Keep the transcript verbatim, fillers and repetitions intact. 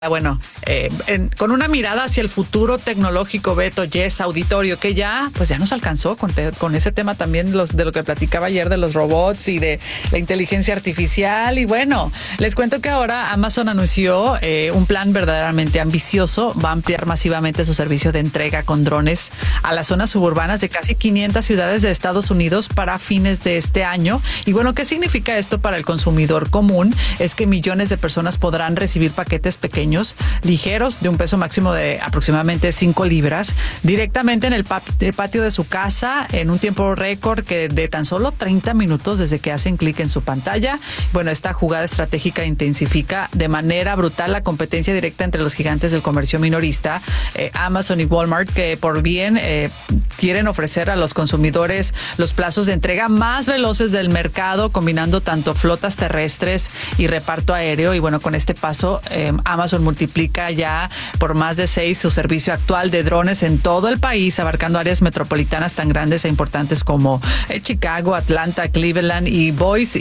Bueno, eh, en, con una mirada hacia el futuro tecnológico, Beto, Yes, auditorio, que ya, pues ya nos alcanzó con, te, con ese tema también los, de lo que platicaba ayer de los robots y de la inteligencia artificial. Y bueno, les cuento que ahora Amazon anunció eh, un plan verdaderamente ambicioso. Va a ampliar masivamente su servicio de entrega con drones a las zonas suburbanas de casi quinientas ciudades de Estados Unidos para fines de este año. Y bueno, ¿qué significa esto para el consumidor común? Es que millones de personas podrán recibir paquetes pequeños, ligeros, de un peso máximo de aproximadamente cinco libras, directamente en el patio de su casa, en un tiempo récord que de tan solo treinta minutos desde que hacen clic en su pantalla. Bueno, esta jugada estratégica intensifica de manera brutal la competencia directa entre los gigantes del comercio minorista, eh, Amazon y Walmart, que por bien eh, quieren ofrecer a los consumidores los plazos de entrega más veloces del mercado, combinando tanto flotas terrestres y reparto aéreo. Y bueno, con este paso, eh, Amazon multiplica ya por más de seis su servicio actual de drones en todo el país, abarcando áreas metropolitanas tan grandes e importantes como eh, Chicago, Atlanta, Cleveland y Boise.